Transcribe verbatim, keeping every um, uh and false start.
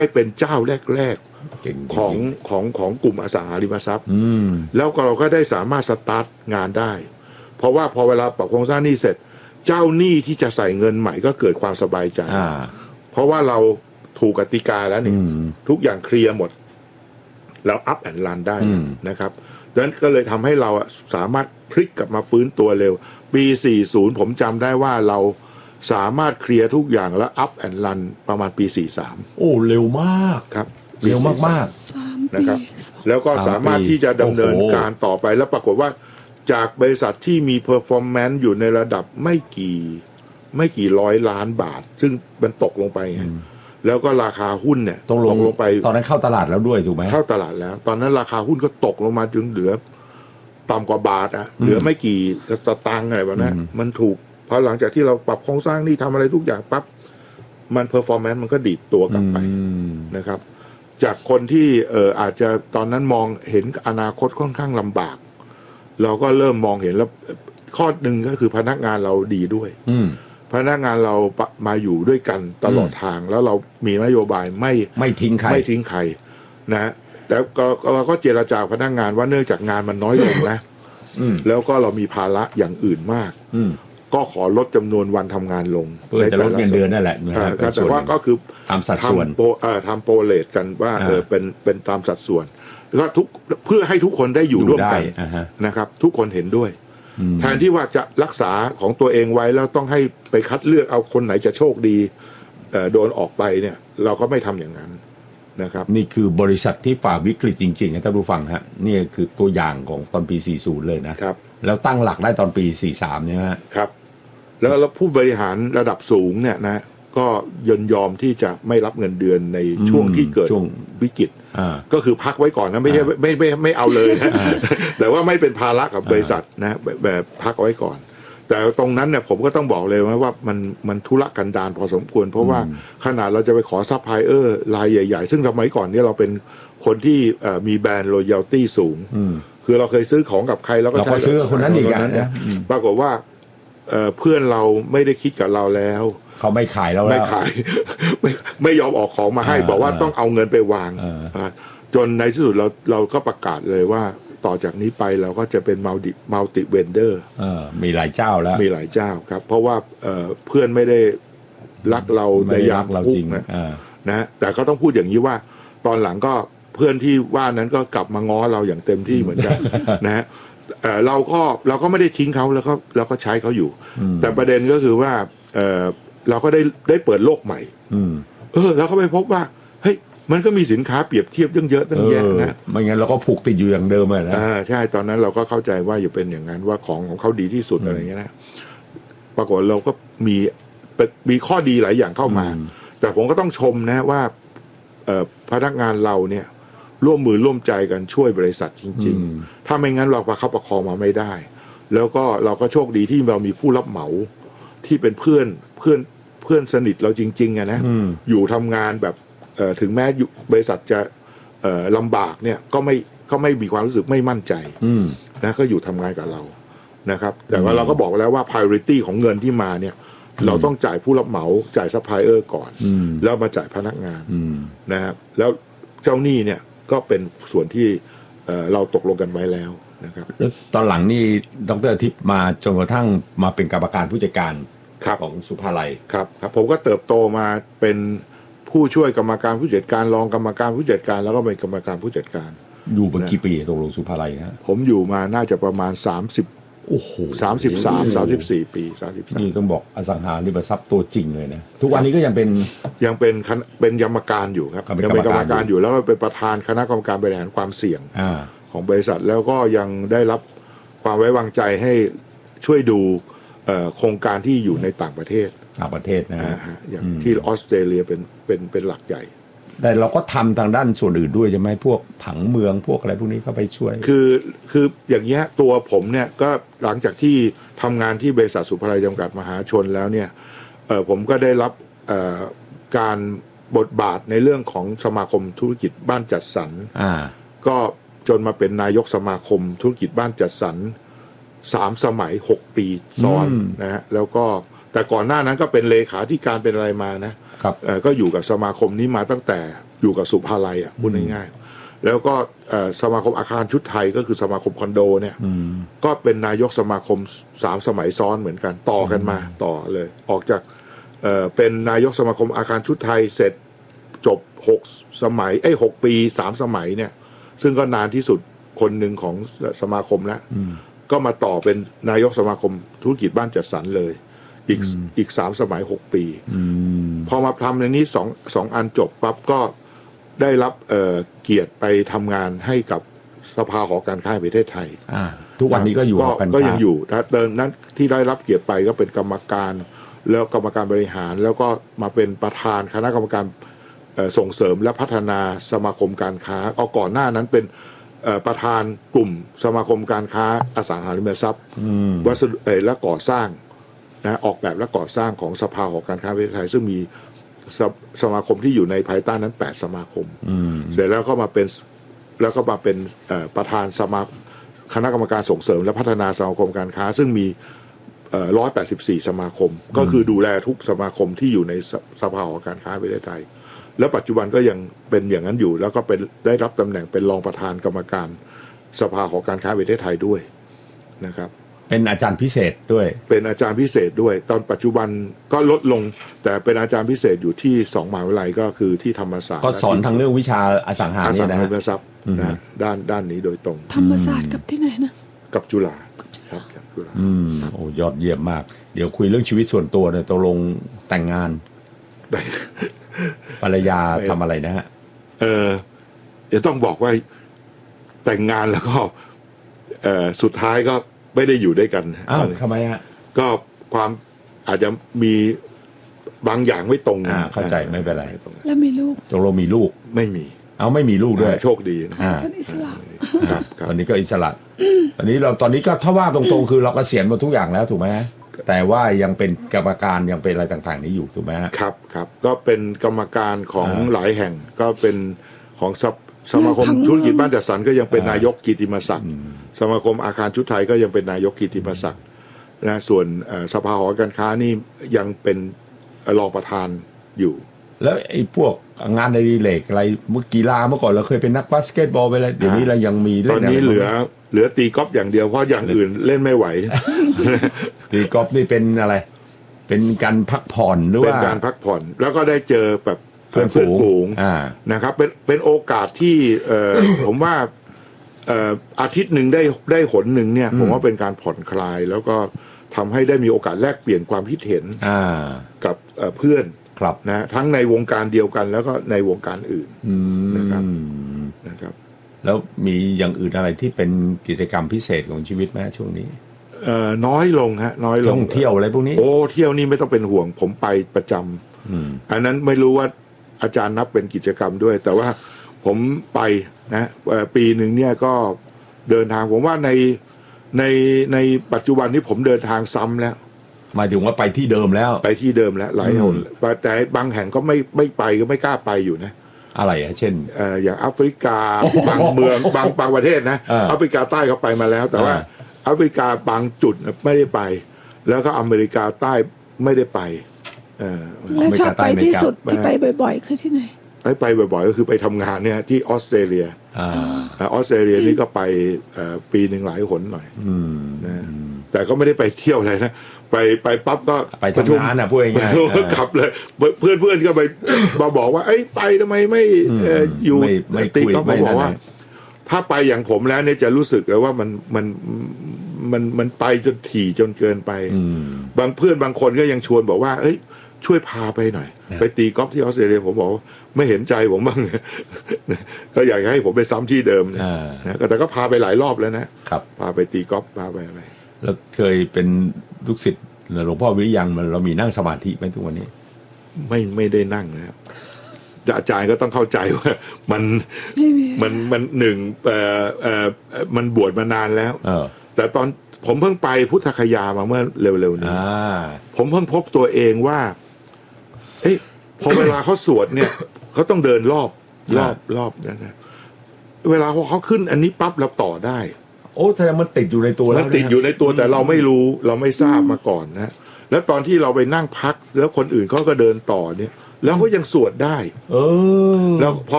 ให้เป็นเจ้าแรกๆของของของกลุ่มอสังหาริมทรัพย์แล้วก็เราก็ได้สามารถสตาร์ทงานได้เพราะว่าพอเวลาปรับโครงสร้างหนี้เสร็จเจ้าหนี้ที่จะใส่เงินใหม่ก็เกิดความสบายใจเพราะว่าเราถูกกติกาแล้วนี่ทุกอย่างเคลียร์หมดเราอัพแอนด์รันได้นะครับดังนั้นก็เลยทำให้เราสามารถพลิกกลับมาฟื้นตัวเร็วปีสี่สิบผมจำได้ว่าเราสามารถเคลียร์ทุกอย่างแล้วอัพแอนด์รันประมาณปีสี่สิบสามโอ้เร็วมากครับเร็วมากๆนะครับแล้วก็สามารถที่จะดำเนินการต่อไปแล้วปรากฏว่าจากบริษัทที่มี performance อยู่ในระดับไม่กี่ไม่กี่ร้อยล้านบาทซึ่งมันตกลงไปแล้วก็ราคาหุ้นเนี่ยตกลงลงไปตอนนั้นเข้าตลาดแล้วด้วยถูกไหมเข้าตลาดแล้วตอนนั้นราคาหุ้นก็ตกลงมาจนเหลือต่ำกว่าบาทอ่ะเหลือไม่กี่สตางค์อะไรแบบนั้นมันถูกพอหลังจากที่เราปรับโครงสร้างนี่ทำอะไรทุกอย่างปั๊บมัน performance มันก็ดีดตัวกลับไปนะครับจากคนที่เอ่ออาจจะตอนนั้นมองเห็นอนาคตค่อนข้างลำบากเราก็เริ่มมองเห็นแล้วข้อหนึ่งก็คือพนักงานเราดีด้วยพนักงานเรามาอยู่ด้วยกันตลอดทางแล้วเรามีนโยบายไม่ไม่ทิ้งใครไม่ทิ้งใครนะแต่เราก็เจรจาพนักงานว่าเนื่องจากงานมันน้อยลงนะแล้วก็เรามีภาระอย่างอื่นมากก็ขอลดจำนวนวันทำงานลงเพื่อจะลดเงินเดือนนั่นแหละแต่ว่าก็คือตามสัดส่วนทำโปรเลทกันว่าเออเป็นเป็นตามสัดส่วนก็ทุกเพื่อให้ทุกคนได้อยู่ร่วมกันนะครับทุกคนเห็นด้วยแทนที่ว่าจะรักษาของตัวเองไว้แล้วต้องให้ไปคัดเลือกเอาคนไหนจะโชคดีโดนออกไปเนี่ยเราก็ไม่ทำอย่างนั้นนะครับนี่คือบริษัทที่ฝ่าวิกฤตจริงๆนะท่านผู้ฟังฮะนี่คือตัวอย่างของตอนปีสี่สิบเลยนะครับแล้วตั้งหลักได้ตอนปีสี่สิบสามใช่ไหมครับแล้วแล้วผู้บริหารระดับสูงเนี่ยนะก็ยินยอมที่จะไม่รับเงินเดือนในช่วงที่เกิดวิกฤตก็คือพักไว้ก่อนนะไม่ใช่ไม่ไม่ไม่เอาเลยนะแต่ว่าไม่เป็นภาระกับบริษัทนะแบบพักไว้ก่อนแต่ตรงนั้นเนี่ยผมก็ต้องบอกเลยว่ามันมันทุรกันดารพอสมควรเพราะว่าขนาดเราจะไปขอซัพพลายเออร์รายใหญ่ๆซึ่งสมัยก่อนเนี่ยเราเป็นคนที่มีแบรนด์ loyalty สูงคือเราเคยซื้อของกับใครแล้วก็ใช้ซื้อคนนั้นอีกอย่างนะปรากฏว่าเพื่อนเราไม่ได้คิดกับเราแล้วเขาไม่ขายแล้วไม่ขายไม่ไม่ยอมออกของมาให้บอกว่าต้องเอาเงินไปวางจนในที่สุดเราเราก็ประกาศเลยว่าต่อจากนี้ไปเราก็จะเป็นมัลติมัลติเวนเดอร์มีหลายเจ้าแล้วมีหลายเจ้าครับเพราะว่าเพื่อนไม่ได้รักเราในยามทุกข์นะนะแต่ก็ต้องพูดอย่างนี้ว่าตอนหลังก็เพื่อนที่ว่านั้นก็กลับมาง้อเราอย่างเต็มที่เหมือนกันนะฮะเราก็เราก็ไม่ได้ทิ้งเขาแล้วก็เราก็ใช้เขาอยู่แต่ประเด็นก็คือว่าเออเราก็ได้ได้เปิดโลกใหม่เออเราก็ไปพบว่าเฮ้ยมันก็มีสินค้าเปรียบเทียบเยอะๆตั้งแยะนะไม่งั้นเราก็ผูกติดอยู่อย่างเดิมเลยนะอ่าใช่ตอนนั้นเราก็เข้าใจว่าอยู่เป็นอย่างนั้นว่าของของเขาดีที่สุดอะไรเงี้ยนะปรากฏเราก็มีมีข้อดีหลายอย่างเข้ามาแต่ผมก็ต้องชมนะว่าพนักงานเราเนี่ยร่วมมือร่วมใจกันช่วยบริษัทจริงๆถ้าไม่งั้นเราประคับประคองมาไม่ได้แล้วก็เราก็โชคดีที่เรามีผู้รับเหมาที่เป็นเพื่อนเพื่อนเพื่อนสนิทเราจริงๆอะนะอยู่ทำงานแบบถึงแม้บริษัทจะลำบากเนี่ยก็ไม่ก็ไม่มีความรู้สึกไม่มั่นใจนะก็อยู่ทำงานกับเรานะครับแต่ว่าเราก็บอกแล้วว่า priority ของเงินที่มาเนี่ยเราต้องจ่ายผู้รับเหมาจ่ายซัพพลายเออร์ก่อนแล้วมาจ่ายพนักงานนะครับแล้วเจ้าหนี้เนี่ยก็เป็นส่วนที่เราตกลงกันไว้แล้วนะครับตอนหลังนี่ดร.อาทิตย์มาจนกระทั่งมาเป็นกรรมการผู้จัดการของสุภาลัยครับครับผมก็เติบโตมาเป็นผู้ช่วยกรรมการผู้จัดการรองกรรมการผู้จัดการแล้วก็เป็นกรรมการผู้จัดการอยู่มากี่ปีตกลงสุภาลัยนะผมอยู่มาน่าจะประมาณสามสิบโอ้โหสามสิบสาม สามสิบสี่ปีสามสิบสามนี่ต้องบอกอสังหาริมทรัพย์ตัวจริงเลยนะทุกวันนี้ก็ยังเป็นยังเป็นเป็นกรรมการอยู่ครับยังเป็นกรรมการอยู่แล้วก็เป็นประธานคณะกรรมการบริหารความเสี่ยงของบริษัทแล้วก็ยังได้รับความไว้วางใจให้ช่วยดูโครงการที่อยู่ในต่างประเทศต่างประเทศนะอย่างที่ออสเตรเลียเป็นเป็นเป็นหลักใหญ่แต่เราก็ทำทางด้านส่วนอื่นด้วยใช่ไหมพวกผังเมืองพวกอะไรพวกนี้เข้าไปช่วยคือคืออย่างเงี้ยตัวผมเนี่ยก็หลังจากที่ทำงานที่บริษัทสุภาลัยจำกัดมหาชนแล้วเนี่ยเออผมก็ได้รับเอ่อการบทบาทในเรื่องของสมาคมธุรกิจบ้านจัดสรรก็จนมาเป็นนายกสมาคมธุรกิจบ้านจัดสรรสามสมัยหกปีซ้อนนะฮะแล้วก็แต่ก่อนหน้านั้นก็เป็นเลขาธิการเป็นอะไรมานะครับเอ่อก็อยู่กับสมาคมนี้มาตั้งแต่อยู่กับสุภาลัยอ่ะพูดง่ายๆแล้วก็สมาคมอาคารชุดไทยก็คือสมาคมคอนโดเนี่ยก็เป็นนายกสมาคมสามสมัยซ้อนเหมือนกันต่อกันมาต่อเลยออกจากเอ่อเป็นนายกสมาคมอาคารชุดไทยเสร็จจบหกสมัยไอ้หกปีสามสมัยเนี่ยซึ่งก็นานที่สุดคนหนึ่งของสมาคมแล้วก็มาต่อเป็นนายกสมาคมธุรกิจบ้านจัดสรรเลยอีกอีกสามสมัยหกปีพอมาทำในนี้สองสองอันจบปั๊บก็ได้รับเอ่อเกียรติไปทำงานให้กับสภาหอการค้าแห่งประเทศไทยทุกวันนี้ก็อยู่กันก็ยังอยู่นะเดินนั้นที่ได้รับเกียรติไปก็เป็นกรรมการแล้วกรรมการบริหารแล้วก็มาเป็นประธานคณะกรรมการส่งเสริมและพัฒนาสมาคมการค้าเอาก่อนหน้านั้นเป็นประธานกลุ่มสมาคมการค้าอสังหาริมทรัพย์วัสดุและก่อสร้างนะออกแบบและก่อสร้างของสภาหอการค้าประเทศไทยซึ่งมีส, สมาคมที่อยู่ในภายใต้นั้นแปดสมาคมเสร็จแล้วก็มาเป็นแล้วก็มาเป็นประธานสมาคณะกรรมการส่งเสริมและพัฒนาสมาคมการค้าซึ่งมีหนึ่งร้อยแปดสิบสี่สมาคมก็คือดูแลทุกสมาคมที่อยู่ในสภาหอการค้าประเทศไทยแล้วปัจจุบันก็ยังเป็นอย่างนั้นอยู่แล้วก็เป็นได้รับตำแหน่งเป็นรองประธานกรรมการสภาหอการค้าประเทศไทยด้วยนะครับเป็นอาจารย์พิเศษด้วยเป็นอาจารย์พิเศษด้วยตอนปัจจุบันก็ลดลงแต่เป็นอาจารย์พิเศษอยู่ที่สองมหาวิทยาลัยก็คือที่ธรรมศาสตร์ก็สอนทางเรื่องวิชาอสังหาเนี่ยนะอสังหาริมทรัพย์นะด้านด้านนี้โดยตรงธรรมศาสตร์กับที่ไหนนะกับจุฬาครับกับจุฬาอืมโอ้ยอดเยี่ยมมากเดี๋ยวคุยเรื่องชีวิตส่วนตัวเนี่ยตกลงแต่งงานภรรยาทำอะไรนะฮะเออจะต้องบอกว่าแต่งงานแล้วก็เออสุดท้ายก็ไม่ได้อยู่ด้วยกันอ้าวทำไมฮะก็ความอาจจะมีบางอย่างไม่ตรงอ่าเข้าใจไม่เป็นไรแล้วมีลูกตกลงมีลูกไม่มีเอาไม่มีลูกด้วยโชคดีนะเป็นอิสระครับตอนนี้ก็อิสระตอนนี้เราตอนนี้ก็ถ้าว่าตรงๆคือเราเกษียณหมดทุกอย่างแล้วถูกไหมแต่ว่ายังเป็นกรรมการยังเป็นอะไรต่างๆนี้อยู่ถูกไหมครับครับก็เป็นกรรมการของหลายแห่งก็เป็นของสมาคมธุรกิจบ้านจัดสรรก็ยังเป็นนายกกิตติมศักดิ์สมาคมอาคารชุดไทยก็ยังเป็นนายกกิตติมศักดิ์นะส่วนสภาหอการค้านี่ยังเป็นรองประธานอยู่แล้วไอ้พวกงานในรีเลกอะไรเมื่อกีฬาเมื่อก่อนเราเคยเป็นนักบาสเกตบอลไปแล้วเดี๋ยวนี้เรายังมีตอนนี้เหลือเหลือตีกอล์ฟอย่างเดียวเพราะอย่างอื่นเล่นไม่ไหวตีกอล์ฟนี่เป็นอะไรเป็นการพักผ่อนหรือว่าเป็นการพักผ่อนแล้วก็ได้เจอแบบเพื่อนฝูงนะครับเป็นเป็นโอกาสที่ผมว่าอาทิตย์หนึ่งได้ได้หนหนึ่งเนี่ยผมว่าเป็นการผ่อนคลายแล้วก็ทำให้ได้มีโอกาสแลกเปลี่ยนความคิดเห็นกับเพื่อนนะทั้งในวงการเดียวกันแล้วก็ในวงการอื่นนะครับนะครับแล้วมีอย่างอื่นอะไรที่เป็นกิจกรรมพิเศษของชีวิตไหมช่วงนี้เอ่อน้อยลงฮะน้อยลงท่องเที่ยวอะไรพวกนี้โอ้เที่ยวนี่ไม่ต้องเป็นห่วงผมไปประจำอันนั้นไม่รู้ว่าอาจารย์นับเป็นกิจกรรมด้วยแต่ว่าผมไปนะปีหนึ่งเนี่ยก็เดินทางผมว่าในในในปัจจุบันนี้ผมเดินทางซ้ำแล้วหมายถึงว่าไปที่เดิมแล้วไปที่เดิมแล้วหลายหนแต่บางแห่งก็ไม่ไม่ไปก็ไม่กล้าไปอยู่นะอะไรอ่ะเช่นเอ่ออย่างแอฟริกาบางเมืองบางบางประเทศนะแอฟริกาใต้เขาไปมาแล้วแต่ว่าแอฟริกาบางจุดไม่ได้ไปแล้วก็อเมริกาใต้ไม่ได้ไปเออแล้วชอบไปที่สุดที่ไปบ่อยๆคือที่ไหนไปไปบ่อยๆก็คือไปทำงานเนี่ยที่ออสเตรเลียออสเตรเลียนี่ก็ไปปีหนึ่งหลายหนหน่อยนะแต่ก็ไม่ได้ไปเที่ยวอะไรนะไปไปปั๊บก็ไปทำงานอ่ะพูดง่ายๆกลับเลยเพื่อนเพื่อนก็ไปมาบอกว่าเอ้ยไปทำไมไม่อยู่ตีก็มาบอกว่าถ้าไปอย่างผมแล้วเนี่ยจะรู้สึกเลยว่ามันมันมันมันไปจนถี่จนเกินไปบางเพื่อนบางคนก็ยังชวนบอกว่าเอ้ยช่วยพาไปหน่อยไปตีกอล์ฟที่ออสเตรเลียผมบอกไม่เห็นใจผมบ้างก็อยากให้ผมไปซ้ำที่เดิมนะแต่ก็พาไปหลายรอบแล้วนะพาไปตีกอล์ฟพาไปอะไรแล้วเคยเป็นลูกศิษย์หลวงพ่อวิริยังมันเรามีนั่งสมาธิไหมทุกวันนี้ไม่ไม่ได้นั่งนะครับอาจารย์ก็ต้องเข้าใจว่ามันมันมันหนึ่งเอ่อเอ่อมันบวชมานานแล้วแต่ตอนผมเพิ่งไปพุทธคยามาเมื่อเร็วๆนี้ผมเพิ่งพบตัวเองว่าเอ้ยพอเวลาเขาสวดเนี่ยเขาต้องเดินรอบรอบรอบนั่นนะเวลาพอเขาขึ้นอันนี้ปั๊บเราต่อได้โอ้แสดงมันติดอยู่ในตัวแล้วมันติดอยู่ในตัวแต่เราไม่รู้เราไม่ทราบมาก่อนนะแล้วตอนที่เราไปนั่งพักแล้วคนอื่นเขาก็เดินต่อเนี่ยแล้วก็ยังสวดได้เออแล้วพอ